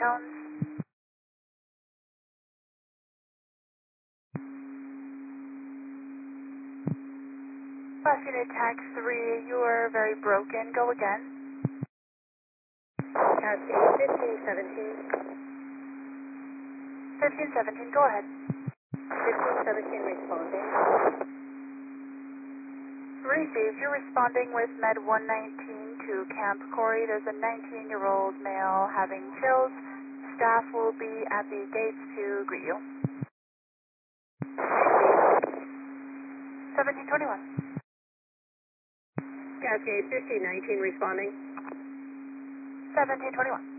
tones. Last unit, tag 3, you are very broken. Go again. Cascade 1517. 1517, go ahead. 1517 responding. Received. You're responding with Med 119 to Camp Corey. There's a 19-year-old male having chills. Staff will be at the gates to greet you. 1721. Cascade 1519 responding. 1721.